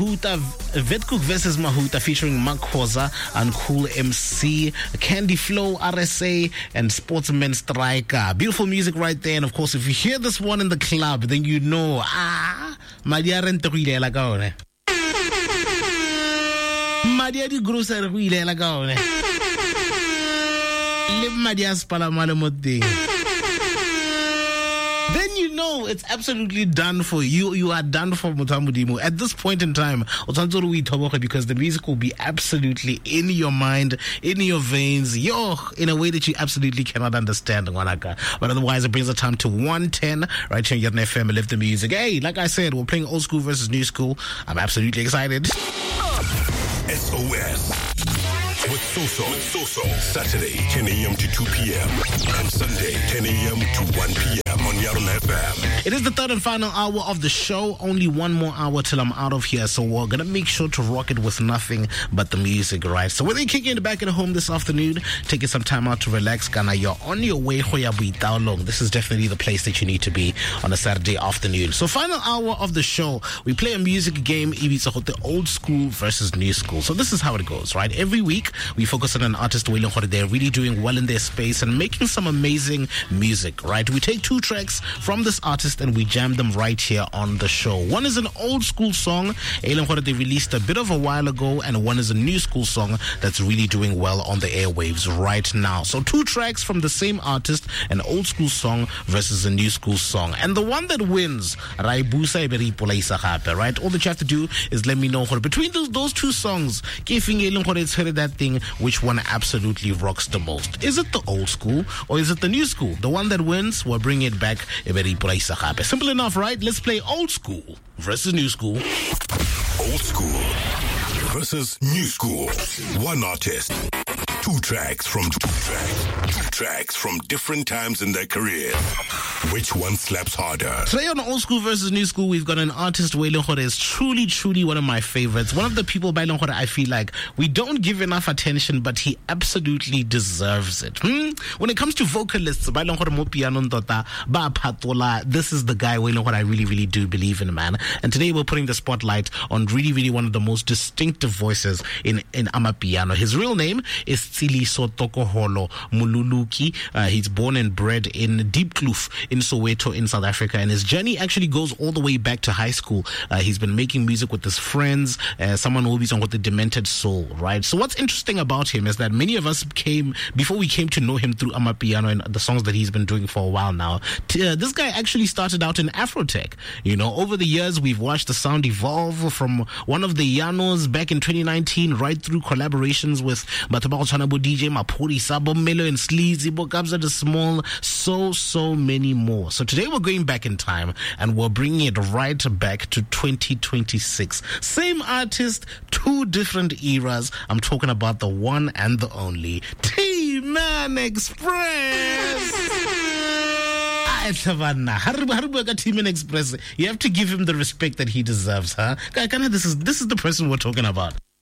Mahuta, Vetkuk versus Mahuta featuring Makhoza and Cool MC, Candy Flow, RSA, and Sportsman Striker. Beautiful music right there. And of course, if you hear this one in the club, then you know, Madia Renterile Lagone. Madia di Grocery Lagone. Live Madia's Palamalamote. Then you know it's absolutely done for you. You are done for Mutamudimo. At this point in time, because the music will be absolutely in your mind, in your veins, in a way that you absolutely cannot understand. But otherwise, it brings the time to 1:10 right here on FM. Live the music. Hey, like I said, we're playing old school versus new school. I'm absolutely excited. SOS. With Soso. Saturday, 10 a.m. to 2 p.m. And Sunday, 10 a.m. to 1 p.m. on Yarn FM. It is the third and final hour of the show. Only one more hour till I'm out of here. So we're going to make sure to rock it with nothing but the music, right? So whether you're kicking in the back at home this afternoon, taking some time out to relax, Ghana, you're on your way, this is definitely the place that you need to be on a Saturday afternoon. So final hour of the show, we play a music game, the old school versus new school. So this is how it goes, right? Every week, we focus on an artist they're really doing well in their space and making some amazing music, right? We take two tracks from this artist and we jam them right here on the show. One is an old school song they released a bit of a while ago, and one is a new school song that's really doing well on the airwaves right now. So two tracks from the same artist, an old school song versus a new school song. And the one that wins, right? All that you have to do is let me know between those two songs, that thing, which one absolutely rocks the most. Is it the old school or is it the new school? The one that wins, we'll bring it back. Simple enough, right? Let's play old school versus new school. Old school versus new school. One artist, two tracks from different times in their career. Which one slaps harder? Today on old school versus new school, we've got an artist, Waylon is truly one of my favorites. One of the people, Waylon I feel like we don't give enough attention, but he absolutely deserves it. When it comes to vocalists, Waylon this is the guy, Waylon I really do believe in, man. And today we're putting the spotlight on really one of the most distinctive voices in Amapiano. His real name is Tsiliso Tokoholo Mululuki. He's born and bred in Deep Kloof in Soweto in South Africa, and his journey actually goes all the way back to high school. He's been making music with his friends, someone who is on with the Demented Soul, right? So what's interesting about him is that many of us before we came to know him through Amapiano and the songs that he's been doing for a while now. This guy actually started out in Afrotech. Over the years, we've watched the sound evolve from one of the Yanos back in 2019 right through collaborations with Matabao Chanabo DJ, Mapuri, Sabo, Melo, and Sleazy, Bokabza the Small, so many more. So today we're going back in time and we're bringing it right back to 2026. Same artist, two different eras. I'm talking about the one and the only T-Man Express. T-Man Express. You have to give him the respect that he deserves, huh? This is the person we're talking about.